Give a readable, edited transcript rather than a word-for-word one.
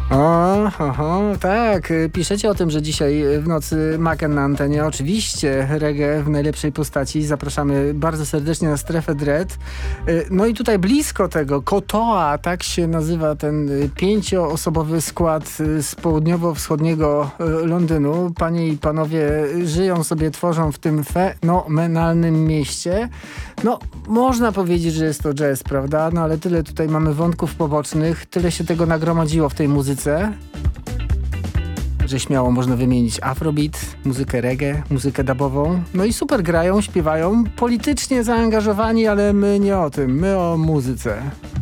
Tak, piszecie o tym, że dzisiaj w nocy Macken na antenie. Oczywiście reggae w najlepszej postaci. Zapraszamy bardzo serdecznie na Strefę Dread. No i tutaj blisko tego, Kotoa, tak się nazywa ten 5-osobowy skład z południowo-wschodniego Londynu. Panie i panowie żyją sobie, tworzą w tym fenomenalnym mieście. No, można powiedzieć, że jest to jazz, prawda? No ale tyle tutaj mamy wątków pobocznych, tyle się tego nagromadziło w tej muzyce, że śmiało można wymienić afrobeat, muzykę reggae, muzykę dubową. No i super grają, śpiewają, politycznie zaangażowani, ale my nie o tym, my o muzyce.